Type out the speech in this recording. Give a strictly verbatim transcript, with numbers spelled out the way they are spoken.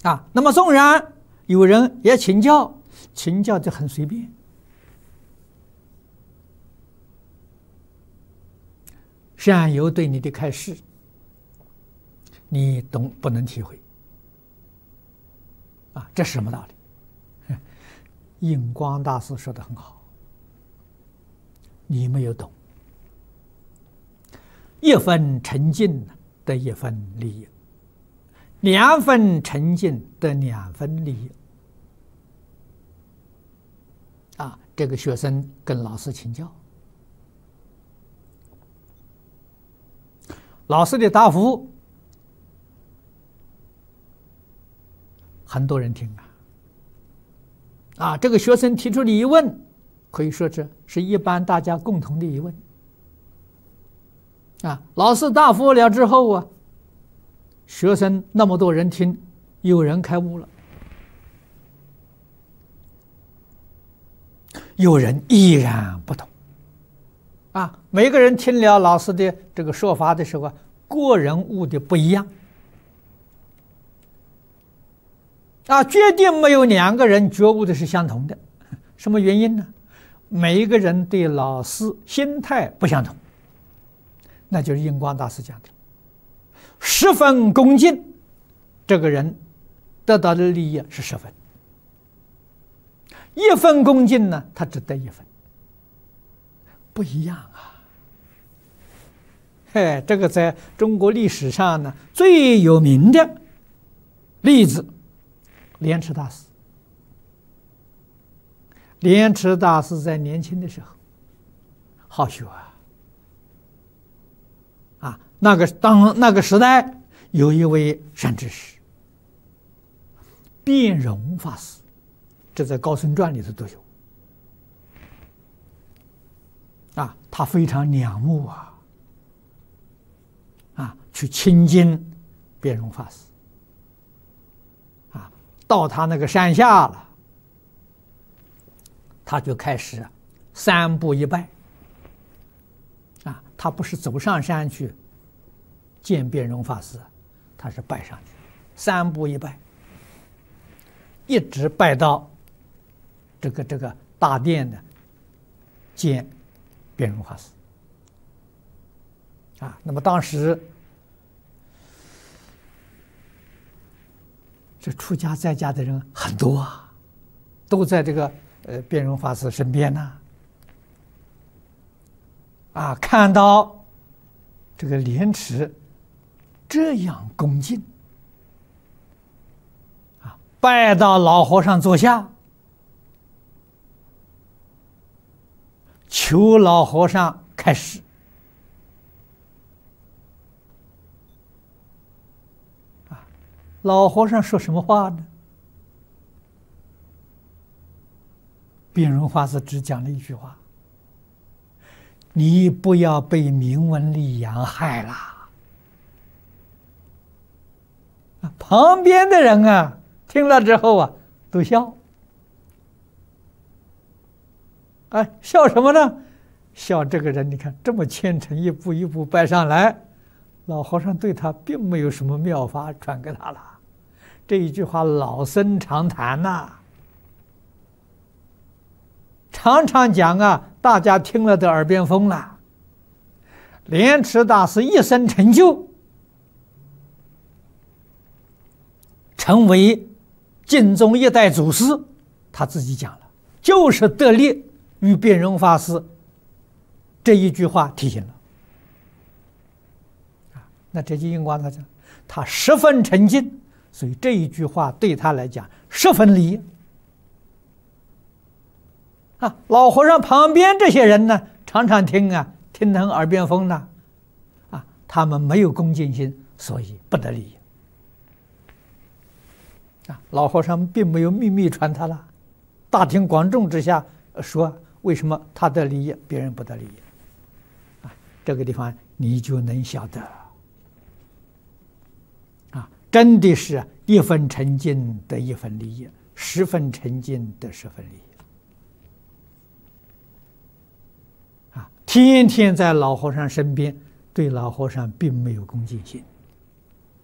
啊。那么纵然有人也请教，请教的很随便，善友对你的开示，你懂不能体会啊？这是什么道理？印光大师说的很好，你没有懂。一分沉静得一分利益，两分沉静得两分利益。啊，这个学生跟老师请教，老师的答复很多人听啊。啊，这个学生提出的疑问，可以说这是一般大家共同的疑问。啊，老师答复了之后啊，学生那么多人听，有人开悟了，有人依然不懂。啊，每个人听了老师的这个说法的时候，个人悟的不一样。啊，决定没有两个人觉悟的是相同的，什么原因呢？每一个人对老师心态不相同，那就是印光大师讲的，十分恭敬，这个人得到的利益是十分；一分恭敬呢，他只得一分，不一样啊！嘿，这个在中国历史上呢最有名的例子。莲池大师，莲池大师在年轻的时候好学啊，啊，那个当那个时代有一位善知识，辩荣法师，这在《高僧传》里头都有。啊，他非常仰慕啊，啊，去亲近辩荣法师。到他那个山下了，他就开始三步一拜。啊，他不是走上山去见辩荣法师，他是拜上去，三步一拜，一直拜到这个这个大殿的见辩荣法师。啊，那么当时。这出家在家的人很多啊，都在这个呃辩荣法师身边呢。啊，看到这个莲池这样恭敬，啊，拜到老和尚坐下，求老和尚开示。老和尚说什么话呢？辩荣法师只讲了一句话：“你不要被名闻利养害了。”啊，旁边的人啊，听了之后啊，都笑。啊，笑什么呢？笑这个人，你看这么虔诚，一步一步拜上来，老和尚对他并没有什么妙法传给他了。这一句话老生常谈呐、啊，常常讲啊，大家听了都耳边风了。莲池大师一生成就，成为净宗一代祖师，他自己讲了，就是得力于辩荣法师这一句话提醒了。啊，那这就印光他讲，他十分沉静。所以这一句话对他来讲十分利益啊！老和尚旁边这些人呢，常常听啊，听成耳边风呢，啊，他们没有恭敬心，所以不得利益啊！老和尚并没有秘密传他了，大庭广众之下说，为什么他得利益，别人不得利益啊？这个地方你就能晓得。真的是一分沉静得一分利益，十分沉静得十分利益。啊，天天在老和尚身边，对老和尚并没有恭敬心。